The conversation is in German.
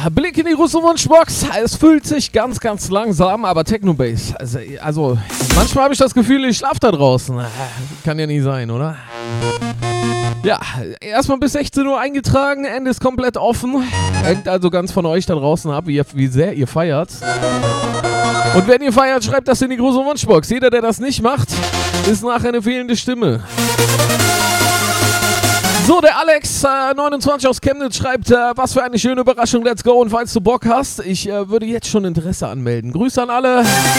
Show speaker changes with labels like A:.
A: Blick in die Russo-Wunschbox. Es fühlt sich ganz, ganz langsam, aber Techno-Bass. Also manchmal habe ich das Gefühl, ich schlafe da draußen. Kann ja nie sein, oder? Ja, erstmal bis 16 Uhr eingetragen, Ende ist komplett offen. Hängt also ganz von euch da draußen ab, wie sehr ihr feiert. Und wenn ihr feiert, schreibt das in die große Wunschbox. Jeder, der das nicht macht, ist nachher eine fehlende Stimme. So, der Alex, 29 aus Chemnitz, schreibt, was für eine schöne Überraschung, let's go. Und falls du Bock hast, ich würde jetzt schon Interesse anmelden. Grüße an alle.